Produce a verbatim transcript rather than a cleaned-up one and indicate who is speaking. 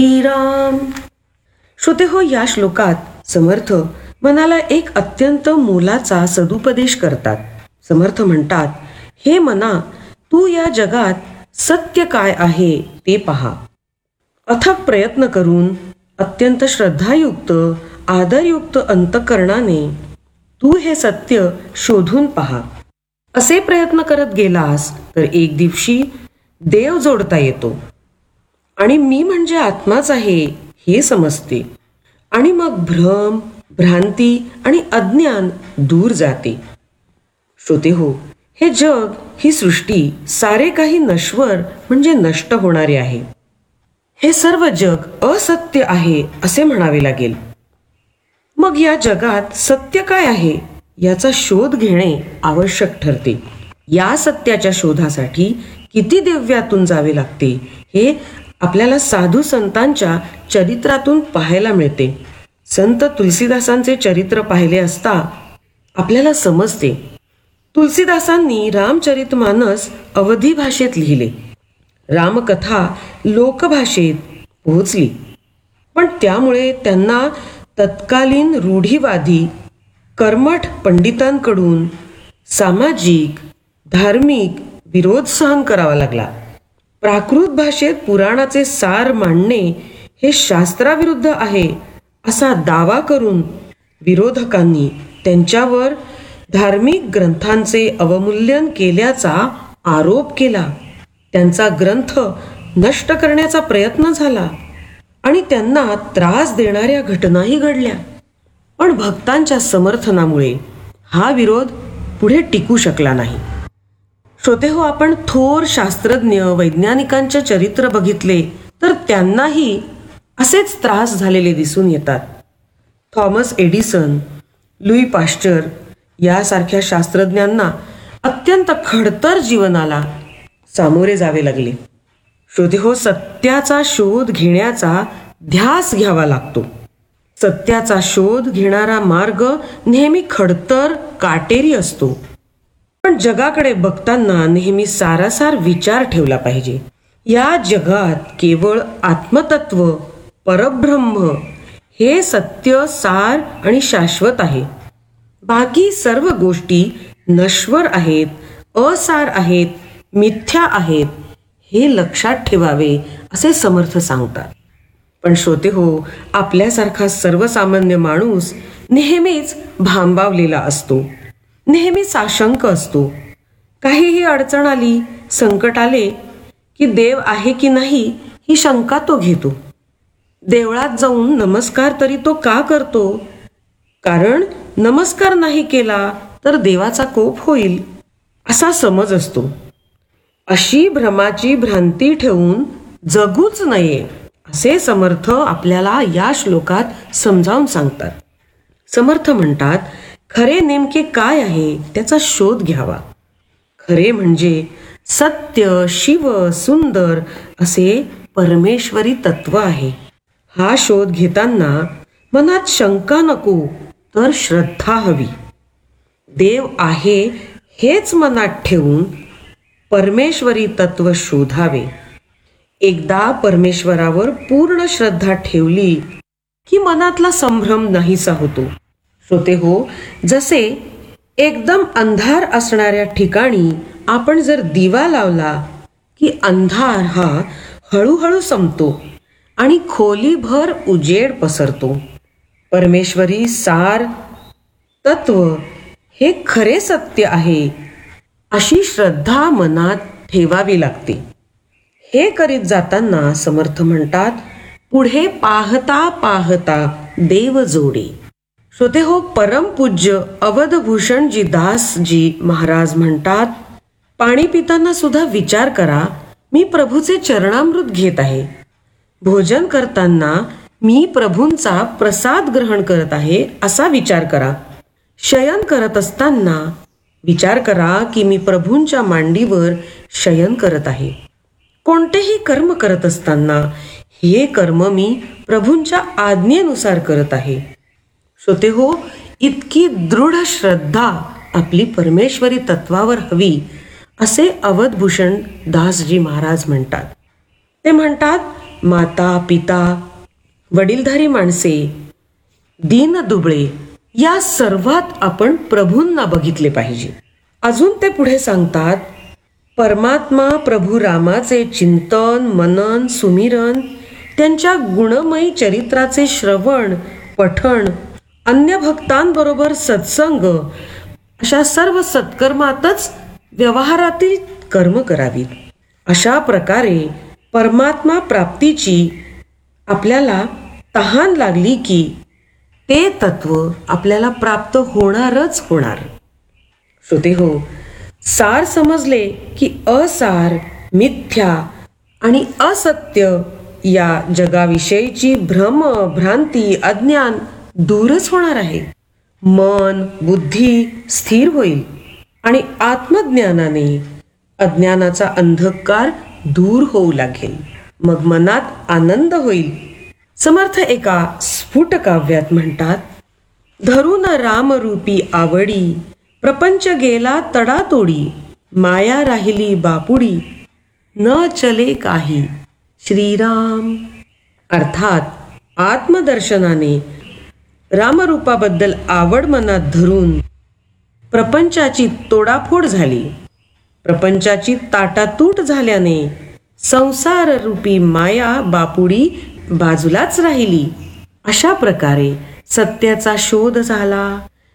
Speaker 1: श्रीराम. श्रोते हो, या श्लोकात समर्थ मनाला एक अत्यंत मोलाचा सदुपदेश करतात. समर्थ म्हणतात, हे मना, तू या जगात सत्य काय आहे ते पहा. अथक प्रयत्न करून अत्यंत श्रद्धायुक्त आदरयुक्त अंतःकरणाने तू हे सत्य शोधून पहा. असे प्रयत्न करत गेलास तर एक दिवशी देव जोडता येतो आणि मी म्हणजे आत्माच आहे हे समजते आणि मग भ्रम, भ्रांती आणि अज्ञान दूर जाते. श्रोते हो, हे जग, ही सृष्टी, सारे काही नश्वर म्हणजे नष्ट होणारे आहे. हे सर्व जग असत्य आहे असे म्हणावे लागेल. मग या जगात सत्य काय आहे याचा शोध घेणे आवश्यक ठरते. या सत्याच्या शोधासाठी किती दिव्यातून जावे लागते हे आपल्याला साधू संतांच्या चरित्रातून पाहायला मिळते. संत तुलसीदासांचे चरित्र पाहिले असता आपल्याला समजते. तुलसीदासांनी रामचरितमानस अवधी भाषेत लिहिले. रामकथा लोकभाषेत पोहोचली, पण त्यामुळे त्यांना तत्कालीन रूढीवादी कर्मठ पंडितांकडून सामाजिक धार्मिक विरोध सहन करावा लागला. प्राकृत भाषेत पुराणाचे सार मांडणे हे शास्त्राविरुद्ध आहे असा दावा करून विरोधकांनी त्यांच्यावर धार्मिक ग्रंथांचे अवमूल्यन केल्याचा आरोप केला. त्यांचा ग्रंथ नष्ट करण्याचा प्रयत्न झाला आणि त्यांना त्रास देणाऱ्या घटनाही घडल्या. पण भक्तांच्या समर्थनामुळे हा विरोध पुढे टिकू शकला नाही. श्रोते हो, आपण थोर शास्त्रज्ञ वैज्ञानिकांचे चरित्र बघितले तर त्यांनाही असेच त्रास झालेले दिसून येतात. थॉमस एडिसन, लुई पाश्चर यासारख्या शास्त्रज्ञांना अत्यंत खडतर जीवनाला सामोरे जावे लागले. श्रोते हो, सत्याचा शोध घेण्याचा ध्यास घ्यावा लागतो. सत्याचा शोध घेणारा मार्ग नेहमी खडतर काटेरी असतो. पण जगाकडे बघताना नेहमी सारासार विचार ठेवला पाहिजे. या जगात केवळ आत्मतत्व, परब्रह्म हे सत्य, सार आणि शाश्वत आहे. बाकी सर्व गोष्टी नश्वर आहेत, असार आहेत, मिथ्या आहेत हे लक्षात ठेवावे असे समर्थ सांगतात. पण श्रोते हो, आपल्यासारखा सर्वसामान्य माणूस नेहमीच भांबावलेला असतो, नेहमी साशंक असतो. काहीही अडचण आली, संकट आले की देव आहे की नाही ही शंका तो घेतो. देवळात जाऊन नमस्कार तरी तो का करतो? कारण नमस्कार नाही केला तर देवाचा कोप होईल असा समज असतो. अशी भ्रमाची भ्रांती ठेवून जगूच नये असे समर्थ आपल्याला या श्लोकात समजावून सांगतात. समर्थ म्हणतात, खरे नेमके काय आहे त्याचा शोध घ्यावा. खरे म्हणजे सत्य, शिव, सुंदर असे परमेश्वरी तत्व आहे. हा शोध घेताना मनात शंका नको तर श्रद्धा हवी. देव आहे हेच मनात ठेवून परमेश्वरी तत्व शोधावे. एकदा परमेश्वरावर पूर्ण श्रद्धा ठेवली की मनातला संभ्रम नाहीसा होतो. श्रोते हो, जसे एकदम अंधार असणाऱ्या ठिकाणी आपण जर दिवा लावला की अंधार हा हळूहळू संपतो आणि खोलीभर उजेड पसरतो. परमेश्वरी सार तत्व हे खरे सत्य आहे अशी श्रद्धा मनात ठेवावी लागते. हे करीत जाताना समर्थ म्हणतात, पुढे पाहता पाहता देव जोडे. श्रोते हो, परमपूज्य अवधभूषणजी दासजी महाराज म्हणतात, पाणी पिताना सुद्धा विचार करा, मी प्रभूचे चरणामृत घेत आहे. भोजन करताना मी प्रभूंचा प्रसाद ग्रहण करत आहे असा विचार करा. शयन करत असताना विचार करा की मी प्रभूंच्या मांडीवर शयन करत आहे. कोणतेही कर्म करत असताना हे कर्म मी प्रभूंच्या आज्ञेनुसार करत आहे. श्रोते हो, इतकी दृढ श्रद्धा आपली परमेश्वरी तत्वावर हवी असे अवधभूषण दासजी महाराज म्हणतात. ते म्हणतात, माता पिता, वडीलधारी माणसे, दीन दुबळे या सर्वात आपण प्रभूंना बघितले पाहिजे. अजून ते पुढे सांगतात, परमात्मा प्रभू रामाचे चिंतन मनन सुमिरन, त्यांच्या गुणमयी चरित्राचे श्रवण पठण, अन्य भक्तांबरोबर सत्संग, अशा सर्व सत्कर्मातच व्यवहारातील कर्म करावीत. अशा प्रकारे परमात्मा प्राप्तीची आपल्याला तहान लागली की ते तत्व आपल्याला प्राप्त होणारच होणार. श्रोते हो, सार समजले की असार, मिथ्या आणि असत्य या जगाविषयीची भ्रम भ्रांती अज्ञान दूरच होणार आहे. मन बुद्धी स्थिर होईल आणि आत्मज्ञानाने अज्ञानाचा अंधकार दूर होऊ लागेल. मग मनात आनंद होईल. समर्थ एका स्फुट काव्यात म्हणतात, धरून रामरूपी आवडी, प्रपंच गेला तडातोडी, माया राहिली बापुडी, न चले काही श्रीराम. अर्थात आत्मदर्शनाने रामरूपाबद्दल आवड मनात धरून प्रपंचाची तोडाफोड झाली. प्रपंचाची ताटातूट झाल्याने संसार रूपी माया बापुडी बाजूलाच राहिली. अशा प्रकारे सत्याचा शोध झाला.